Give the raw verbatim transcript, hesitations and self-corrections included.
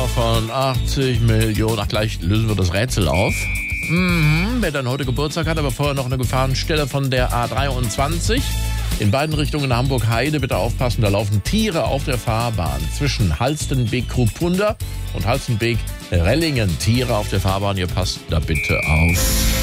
von achtzig Millionen. Ach, gleich lösen wir das Rätsel auf. Mhm, wer dann heute Geburtstag hat, aber vorher noch eine Gefahrenstelle von der A dreiundzwanzig. In beiden Richtungen Hamburg-Heide, bitte aufpassen, da laufen Tiere auf der Fahrbahn. Zwischen Halstenbek-Krupunda und Halstenbek-Rellingen. Tiere auf der Fahrbahn, ihr passt da bitte auf.